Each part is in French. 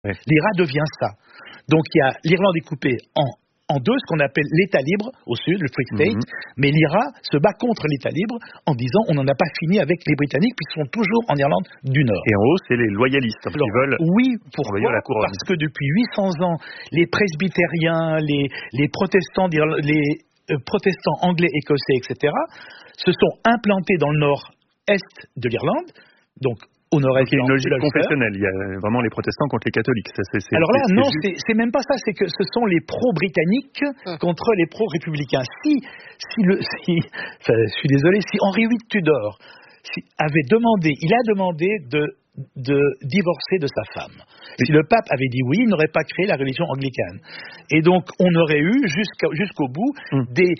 Ouais. L'IRA devient ça. Donc l'Irlande est coupée en deux, ce qu'on appelle l'État libre au sud, le Free State, mais l'IRA se bat contre l'État libre en disant on n'en a pas fini avec les Britanniques puisqu'ils sont toujours en Irlande du Nord. Et en haut, c'est les loyalistes qui veulent pourquoi ? la couronne. Parce que depuis 800 ans, les presbytériens, les protestants, protestants anglais, écossais, etc., se sont implantés dans le nord-est de l'Irlande, donc au nord-est. Donc il y a une logique confessionnelle, il y a vraiment les protestants contre les catholiques. Alors là, non, c'est même pas ça, c'est que ce sont les pro-britanniques contre les pro-républicains. Je suis désolé, si Henri VIII Tudor il a demandé de divorcer de sa femme. Si le pape avait dit oui, il n'aurait pas créé la religion anglicane. Et donc, on aurait eu jusqu'au bout des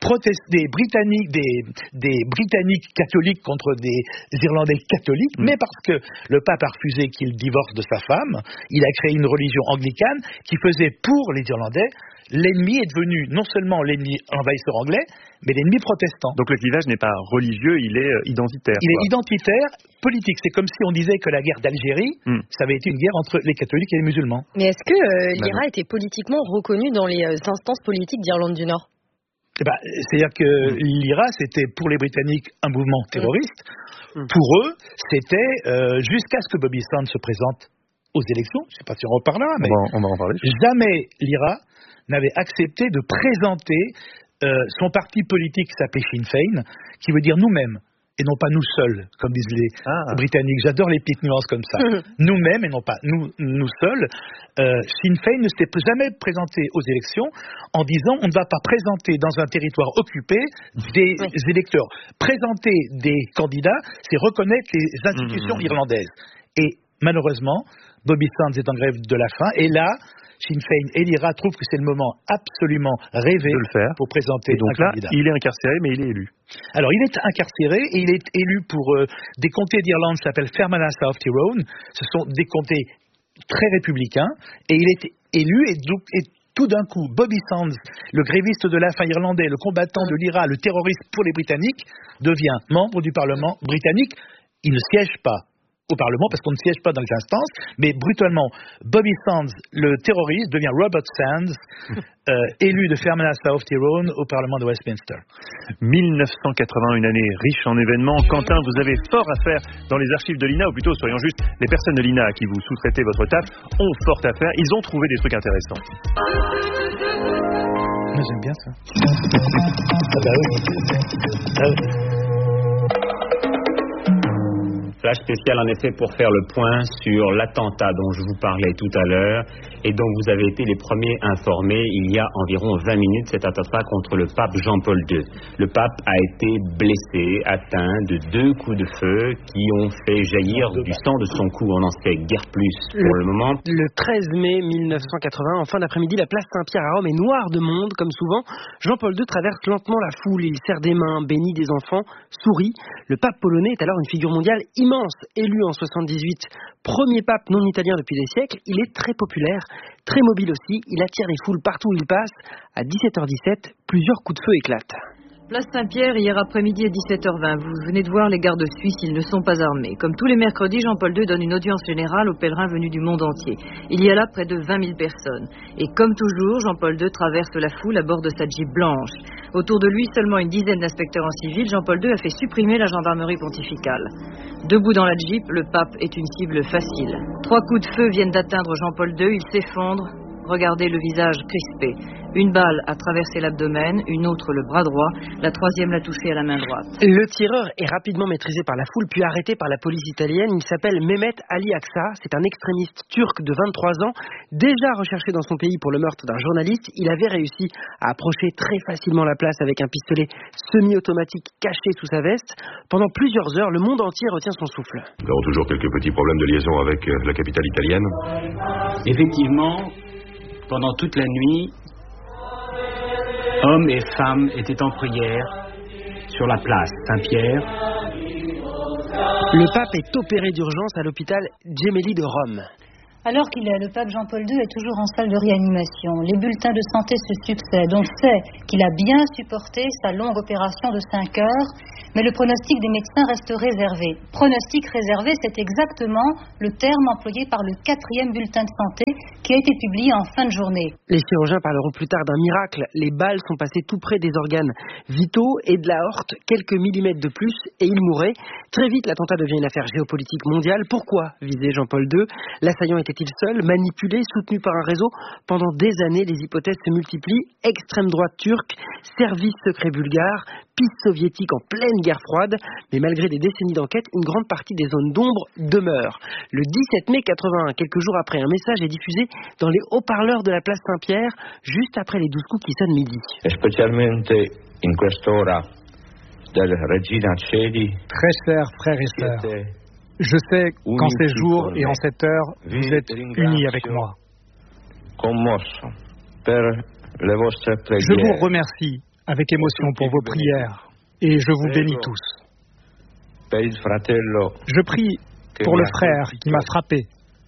Britanniques catholiques contre des Irlandais catholiques, mais parce que le pape a refusé qu'il divorce de sa femme, il a créé une religion anglicane qui faisait pour les Irlandais, l'ennemi est devenu non seulement l'ennemi envahisseur anglais, mais l'ennemi protestant. Donc le clivage n'est pas religieux, il est identitaire. Il est identitaire, politique. C'est comme si on disait que la guerre d'Algérie, ça avait été une guerre entre les catholiques et les musulmans. Mais est-ce que l'IRA était politiquement reconnue dans les instances politiques d'Irlande du Nord ? C'est-à-dire que l'IRA, c'était pour les Britanniques un mouvement terroriste. Pour eux, c'était jusqu'à ce que Bobby Sands se présente aux élections. Je ne sais pas si on reparlera, mais on va en parler. Jamais l'IRA n'avait accepté de présenter son parti politique qui s'appelait Sinn Féin, qui veut dire nous-mêmes, et non pas nous seuls, comme disent les Britanniques. J'adore les petites nuances comme ça. Nous-mêmes, et non pas nous seuls. Sinn Féin ne s'était jamais présenté aux élections en disant on ne va pas présenter dans un territoire occupé des électeurs. Présenter des candidats, c'est reconnaître les institutions irlandaises. Et malheureusement, Bobby Sands est en grève de la faim, et là, Sinn Féin et l'IRA trouvent que c'est le moment absolument rêvé de le faire pour présenter et donc un candidat. Il est incarcéré, mais il est élu. Alors, il est incarcéré et il est élu pour des comtés d'Irlande qui s'appellent Fermanagh South Tyrone. Ce sont des comtés très républicains et il est élu et tout d'un coup, Bobby Sands, le gréviste de la faim irlandais, le combattant de l'IRA, le terroriste pour les Britanniques, devient membre du Parlement britannique. Il ne siège pas au Parlement, parce qu'on ne siège pas dans les instances, mais brutalement, Bobby Sands, le terroriste, devient Robert Sands, élu de Fermanagh South Tyrone au Parlement de Westminster. 1980, une année riche en événements. Quentin, vous avez fort à faire dans les archives de l'INA, ou plutôt, soyons justes, les personnes de l'INA à qui vous sous-traitez votre taf ont fort à faire. Ils ont trouvé des trucs intéressants. Moi, j'aime bien ça. Oui. Flash spécial en effet pour faire le point sur l'attentat dont je vous parlais tout à l'heure et dont vous avez été les premiers informés il y a environ 20 minutes, cet attentat contre le pape Jean-Paul II. Le pape a été blessé, atteint de 2 coups de feu qui ont fait jaillir du sang de son cou. On n'en sait guère plus pour le moment. Le 13 mai 1980, en fin d'après-midi, la place Saint-Pierre à Rome est noire de monde, comme souvent. Jean-Paul II traverse lentement la foule, il serre des mains, bénit des enfants, sourit. Le pape polonais est alors une figure mondiale immense, élu en 78, premier pape non italien depuis des siècles. Il est très populaire, très mobile aussi, il attire les foules partout où il passe. À 17h17, plusieurs coups de feu éclatent. Place Saint-Pierre, hier après-midi à 17h20. Vous venez de voir les gardes suisses, ils ne sont pas armés. Comme tous les mercredis, Jean-Paul II donne une audience générale aux pèlerins venus du monde entier. Il y a là près de 20 000 personnes. Et comme toujours, Jean-Paul II traverse la foule à bord de sa Jeep blanche. Autour de lui, seulement une dizaine d'inspecteurs en civil. Jean-Paul II a fait supprimer la gendarmerie pontificale. Debout dans la Jeep, le pape est une cible facile. 3 coups de feu viennent d'atteindre Jean-Paul II, il s'effondre. Regardez le visage crispé. Une balle a traversé l'abdomen, une autre le bras droit, la troisième l'a touché à la main droite. Le tireur est rapidement maîtrisé par la foule, puis arrêté par la police italienne. Il s'appelle Mehmet Ali Aksa, c'est un extrémiste turc de 23 ans, déjà recherché dans son pays pour le meurtre d'un journaliste. Il avait réussi à approcher très facilement la place avec un pistolet semi-automatique caché sous sa veste. Pendant plusieurs heures, le monde entier retient son souffle. Nous avons toujours quelques petits problèmes de liaison avec la capitale italienne. Effectivement, pendant toute la nuit, hommes et femmes étaient en prière sur la place Saint-Pierre. Le pape est opéré d'urgence à l'hôpital Gemelli de Rome. Alors qu'il est, le pape Jean-Paul II est toujours en salle de réanimation. Les bulletins de santé se succèdent. On sait qu'il a bien supporté sa longue opération de 5 heures, mais le pronostic des médecins reste réservé. Pronostic réservé, c'est exactement le terme employé par le 4e bulletin de santé qui a été publié en fin de journée. Les chirurgiens parleront plus tard d'un miracle. Les balles sont passées tout près des organes vitaux et de l'aorte, quelques millimètres de plus, et il mourrait. Très vite, l'attentat devient une affaire géopolitique mondiale. Pourquoi visait Jean-Paul II? L'assaillant était-il seul, manipulé, soutenu par un réseau? Pendant des années, les hypothèses se multiplient. Extrême droite turque, service secret bulgare, piste soviétique en pleine guerre froide. Mais malgré des décennies d'enquête, une grande partie des zones d'ombre demeure. Le 17 mai 81, quelques jours après, un message est diffusé dans les haut-parleurs de la place Saint-Pierre, juste après les 12 coups qui sonnent midi. Specialmente in quest'ora del Regina Coeli. Très chers frères et sœurs, je sais qu'en ces jours et en cette heure, vous êtes unis avec moi. Je vous remercie avec émotion pour vos prières et je vous bénis tous. Je prie pour le frère qui m'a frappé,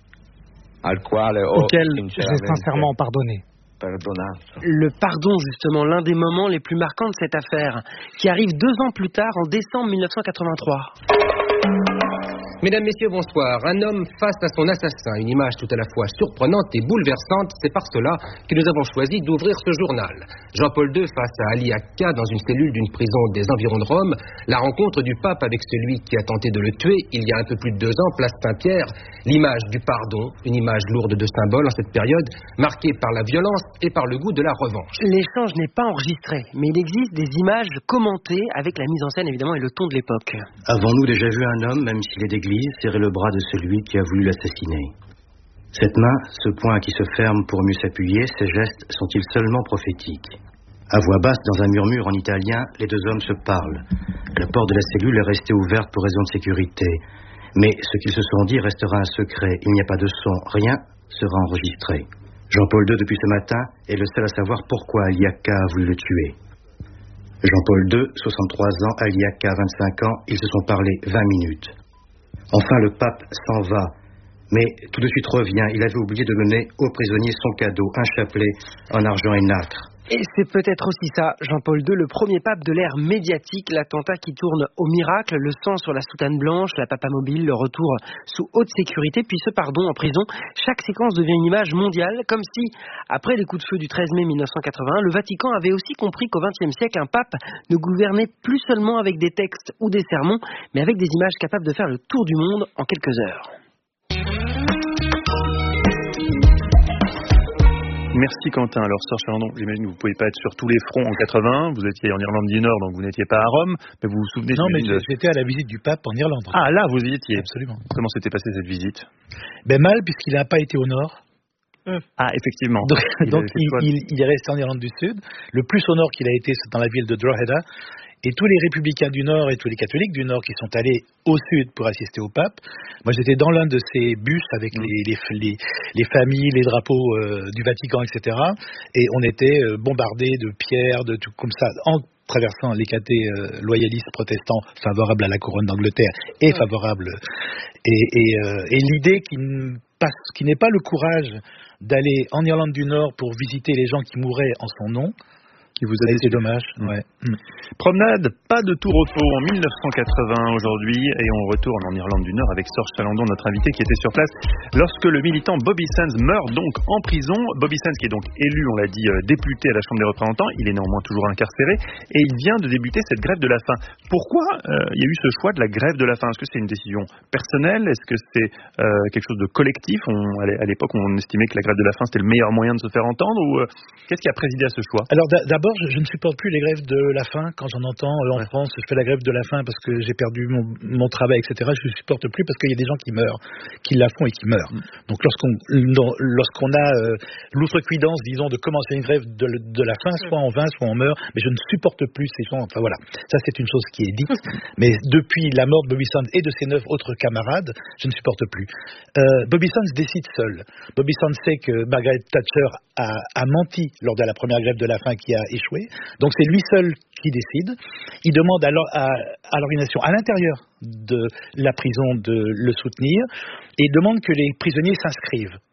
auquel j'ai sincèrement pardonné. Le pardon, justement, l'un des moments les plus marquants de cette affaire, qui arrive 2 ans plus tard, en décembre 1983. Mesdames, Messieurs, bonsoir. Un homme face à son assassin, une image tout à la fois surprenante et bouleversante. C'est par cela que nous avons choisi d'ouvrir ce journal. Jean-Paul II face à Ali Akka dans une cellule d'une prison des environs de Rome. La rencontre du pape avec celui qui a tenté de le tuer il y a un peu plus de 2 ans, place Saint-Pierre. L'image du pardon, une image lourde de symboles en cette période, marquée par la violence et par le goût de la revanche. L'échange n'est pas enregistré, mais il existe des images commentées avec la mise en scène évidemment et le ton de l'époque. Avons-nous déjà vu un homme, même s'il est d'église, serrer le bras de celui qui a voulu l'assassiner? Cette main, ce poing qui se ferme pour mieux s'appuyer, ces gestes sont-ils seulement prophétiques? À voix basse, dans un murmure en italien, les 2 hommes se parlent. La porte de la cellule est restée ouverte pour raison de sécurité. Mais ce qu'ils se sont dit restera un secret. Il n'y a pas de son, rien sera enregistré. Jean-Paul II, depuis ce matin, est le seul à savoir pourquoi Ali Akka a voulu le tuer. Jean-Paul II, 63 ans, Ali Akka, 25 ans, ils se sont parlé 20 minutes. Enfin, le pape s'en va, mais tout de suite revient. Il avait oublié de donner aux prisonniers son cadeau, un chapelet en argent et nacre. Et c'est peut-être aussi ça, Jean-Paul II, le premier pape de l'ère médiatique, l'attentat qui tourne au miracle, le sang sur la soutane blanche, la papamobile, le retour sous haute sécurité, puis ce pardon en prison. Chaque séquence devient une image mondiale, comme si, après les coups de feu du 13 mai 1981, le Vatican avait aussi compris qu'au XXe siècle, un pape ne gouvernait plus seulement avec des textes ou des sermons, mais avec des images capables de faire le tour du monde en quelques heures. Merci Quentin. Alors Serge Chalandon, j'imagine que vous ne pouvez pas être sur tous les fronts en 80. Vous étiez en Irlande du Nord, donc vous n'étiez pas à Rome. Mais vous vous souvenez? Non, mais j'étais à la visite du pape en Irlande. Ah, là, vous y étiez? Absolument. Comment s'était passée cette visite? Mal, puisqu'il n'a pas été au Nord. Ah, effectivement. Donc il est resté en Irlande du Sud. Le plus au Nord qu'il a été, c'est dans la ville de Drogheda. Et tous les républicains du Nord et tous les catholiques du Nord qui sont allés au Sud pour assister au pape. Moi, j'étais dans l'un de ces bus avec les familles, les drapeaux du Vatican, etc. Et on était bombardés de pierres, de tout comme ça, en traversant l'écaté loyalistes protestants favorables à la couronne d'Angleterre et favorables. Et l'idée qui n'est pas le courage d'aller en Irlande du Nord pour visiter les gens qui mouraient en son nom. Et vous avez c'est dommage. Ouais. Promenade, pas de tout repos en 1980 aujourd'hui et on retourne en Irlande du Nord avec Serge Chalandon, notre invité qui était sur place lorsque le militant Bobby Sands meurt donc en prison. Bobby Sands qui est donc élu, on l'a dit, député à la Chambre des représentants, il est néanmoins toujours incarcéré et il vient de débuter cette grève de la faim. Pourquoi il y a eu ce choix de la grève de la faim? Est-ce que c'est une décision personnelle? Est-ce que c'est quelque chose de collectif? À l'époque on estimait que la grève de la faim c'était le meilleur moyen de se faire entendre ou qu'est-ce qui a présidé à ce choix? Alors d'abord je ne supporte plus les grèves de la faim. Quand j'en entends en France, je fais la grève de la faim parce que j'ai perdu mon travail, etc. Je ne supporte plus parce qu'il y a des gens qui meurent, qui la font et qui meurent. Donc lorsqu'on a l'outrecuidance, disons, de commencer une grève de la faim, soit on vint, soit on meurt, mais je ne supporte plus ces gens. Enfin voilà, ça c'est une chose qui est dite. Mais depuis la mort de Bobby Sands et de ses 9 autres camarades, je ne supporte plus. Bobby Sands décide seul. Bobby Sands sait que Margaret Thatcher a menti lors de la première grève de la faim qui a échoué. Donc c'est lui seul qui décide. Il demande à l'organisation à l'intérieur de la prison de le soutenir et demande que les prisonniers s'inscrivent.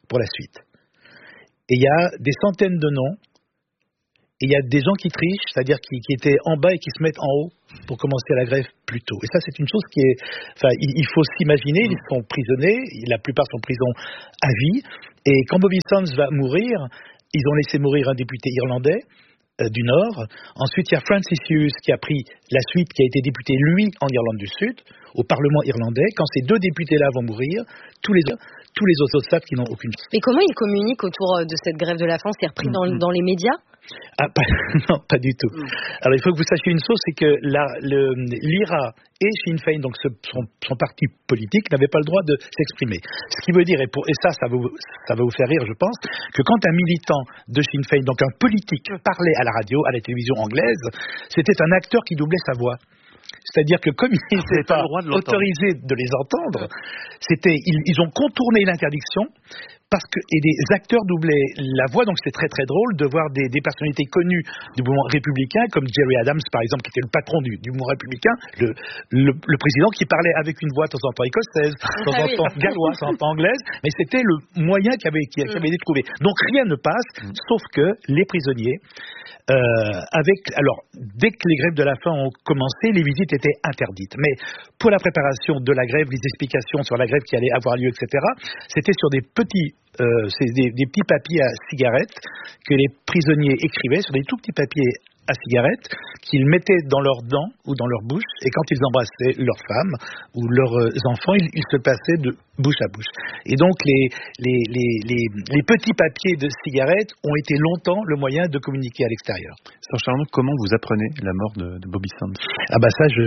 pour la suite. Et il y a des centaines de noms. Et il y a des gens qui trichent, c'est-à-dire qui étaient en bas et qui se mettent en haut pour commencer la grève plus tôt. Et ça, c'est une chose qui est... Enfin, il faut s'imaginer, ils sont prisonniers, la plupart sont en prison à vie. Et quand Bobby Sands va mourir, ils ont laissé mourir un député irlandais du Nord. Ensuite, il y a Francis Hughes qui a pris la suite, qui a été député, lui, en Irlande du Sud, au Parlement irlandais. Quand ces deux députés-là vont mourir, tous les autres savent qu'ils n'ont aucune chance. Mais comment ils communiquent autour de cette grève de la faim? C'est repris dans les médias? Non, pas du tout. Alors, il faut que vous sachiez une chose, c'est que l'IRA et Sinn Féin, donc son parti politique, n'avaient pas le droit de s'exprimer. Ce qui veut dire, et ça va vous faire rire, je pense, que quand un militant de Sinn Féin, donc un politique, parlait à la radio, à la télévision anglaise, c'était un acteur qui doublait sa voix. C'est-à-dire que comme ils n'étaient pas autorisés de les entendre, ils ont contourné l'interdiction et des acteurs doublaient la voix, donc c'était très très drôle de voir des personnalités connues du mouvement républicain, comme Jerry Adams par exemple, qui était le patron du mouvement républicain, le président qui parlait avec une voix de temps en temps écossaise, de temps en temps galloise, de temps en temps anglaise, mais c'était le moyen qui avait été trouvé. Donc rien ne passe, sauf que les prisonniers, alors dès que les grèves de la faim ont commencé, les visites étaient interdites. Mais pour la préparation de la grève, les explications sur la grève qui allait avoir lieu, etc., c'était sur des petits papiers à cigarettes que les prisonniers écrivaient, sur des tout petits papiers à cigarettes qu'ils mettaient dans leurs dents ou dans leur bouche, et quand ils embrassaient leurs femmes ou leurs enfants, ils se passaient de bouche à bouche. Et donc les petits papiers de cigarettes ont été longtemps le moyen de communiquer à l'extérieur. Serge Chalandon, comment vous apprenez la mort de Bobby Sands? Ah bah ça,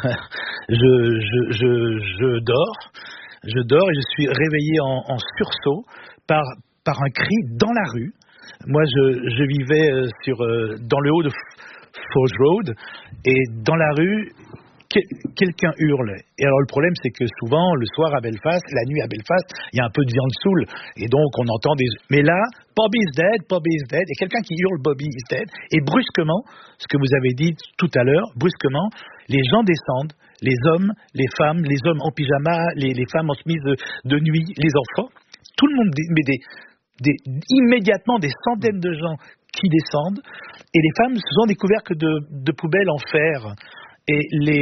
je dors. Je dors et je suis réveillé en sursaut par un cri dans la rue. Moi, je vivais dans le haut de Forge Road, et dans la rue, quelqu'un hurle. Et alors le problème, c'est que souvent, le soir à Belfast, la nuit à Belfast, il y a un peu de viande saoule, et donc on entend des... Mais là, Bobby is dead, et quelqu'un qui hurle Bobby is dead, et brusquement, ce que vous avez dit tout à l'heure, brusquement, les gens descendent, les hommes, les femmes, les hommes en pyjama, les femmes en chemise de nuit, les enfants, tout le monde, immédiatement des centaines de gens qui descendent, et les femmes, ce sont des couvercles de poubelles en fer. Et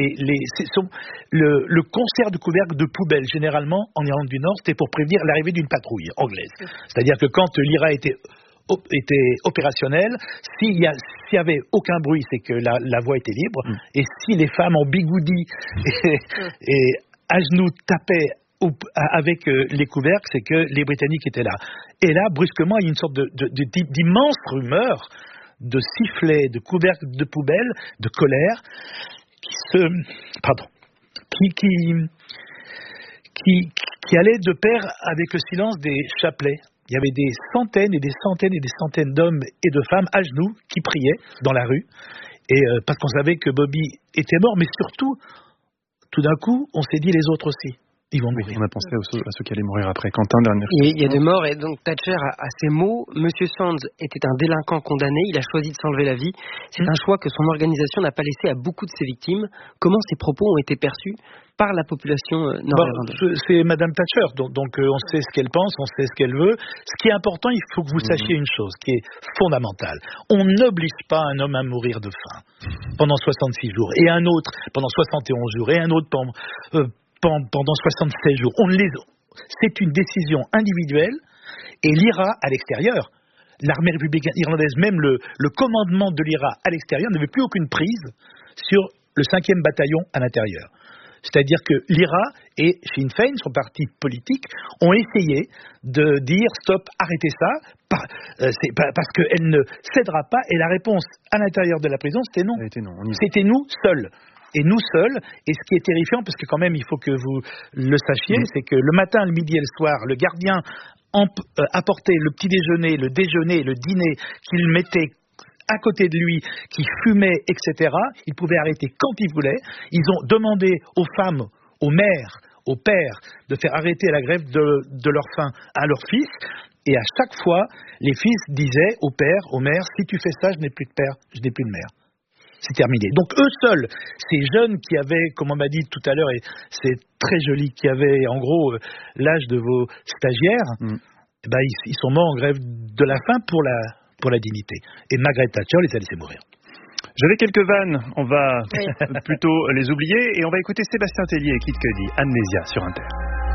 le concert de couvercle de poubelle, généralement en Irlande du Nord, c'était pour prévenir l'arrivée d'une patrouille anglaise. C'est-à-dire que quand l'IRA était opérationnelle, s'il y avait aucun bruit, c'est que la voie était libre, et si les femmes en bigoudi et à genoux tapaient avec les couvercles, c'est que les Britanniques étaient là. Et là, brusquement, il y a une sorte d'immense rumeur de sifflets, de couvercles de poubelle, de colère, qui allait de pair avec le silence des chapelets. Il y avait des centaines et des centaines et des centaines d'hommes et de femmes à genoux qui priaient dans la rue, et parce qu'on savait que Bobby était mort, mais surtout, tout d'un coup, on s'est dit les autres aussi. Ils vont mourir. On a pensé à ceux qui allaient mourir après. Quentin, dernière question. Il y a des morts, et donc Thatcher a ces mots. Monsieur Sands était un délinquant condamné, il a choisi de s'enlever la vie. C'est un choix que son organisation n'a pas laissé à beaucoup de ses victimes. Comment ces propos ont été perçus par la population nord-irlandaise? C'est Madame Thatcher, donc on sait ce qu'elle pense, on sait ce qu'elle veut. Ce qui est important, il faut que vous sachiez une chose qui est fondamentale. On n'oblige pas un homme à mourir de faim pendant 66 jours, et un autre pendant 71 jours, et un autre pendant 76 jours. C'est une décision individuelle, et l'IRA à l'extérieur, l'armée républicaine irlandaise, même le commandement de l'IRA à l'extérieur n'avait plus aucune prise sur le 5e bataillon à l'intérieur. C'est-à-dire que l'IRA et Sinn Féin, son parti politique, ont essayé de dire stop, arrêtez ça, parce qu'elle ne cédera pas, et la réponse à l'intérieur de la prison, c'était non. C'était nous seuls. Et nous seuls, et ce qui est terrifiant, parce que quand même il faut que vous le sachiez, c'est que le matin, le midi et le soir, le gardien apportait le petit déjeuner, le déjeuner, le dîner qu'il mettait à côté de lui, qui fumait, etc. Il pouvait arrêter quand il voulait. Ils ont demandé aux femmes, aux mères, aux pères, de faire arrêter la grève de leur faim à leurs fils. Et à chaque fois, les fils disaient aux pères, aux mères, si tu fais ça, je n'ai plus de père, je n'ai plus de mère. C'est terminé. Donc eux seuls, ces jeunes qui avaient, comme on m'a dit tout à l'heure, et c'est très joli, qui avaient en gros l'âge de vos stagiaires, ils sont morts en grève de la faim pour la dignité. Et Margaret Thatcher les a laissés mourir. J'avais quelques vannes, on va plutôt les oublier et on va écouter Sébastien Tellier et Kid Cudi, Amnésia sur Inter.